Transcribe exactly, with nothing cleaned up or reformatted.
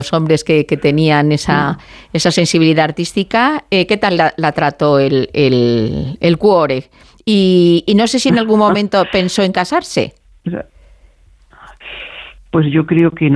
hombres que, que tenían esa, esa sensibilidad artística. Eh, ¿Qué tal la, la trató el, el, el cuore? Y, y no sé si en algún momento pensó en casarse. Pues yo creo que